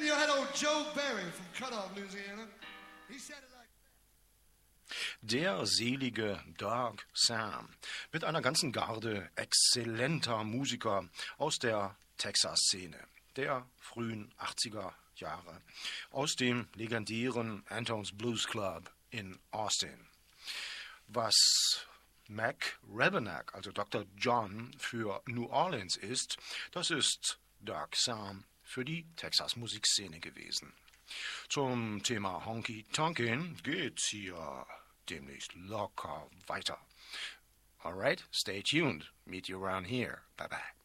then you had old Joe Barry from Cutoff, Louisiana. He said it like Der selige Doug Sam mit einer ganzen Garde exzellenter Musiker aus der Texas-Szene der frühen 80er Jahre, aus dem legendären Antone's Blues Club in Austin. Was Mac Rebennack, also Dr. John für New Orleans ist, das ist Doug Sam für die Texas-Musikszene gewesen. Zum Thema Honky Tonkin geht's hier demnächst locker weiter. Alright, stay tuned. Meet you around here. Bye bye.